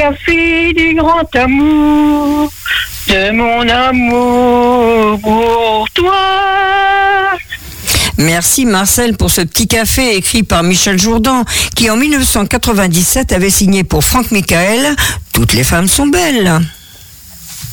café du grand amour, de mon amour pour toi. Merci Marcel pour ce petit café écrit par Michel Jourdan qui en 1997 avait signé pour Franck Michael « Toutes les femmes sont belles ».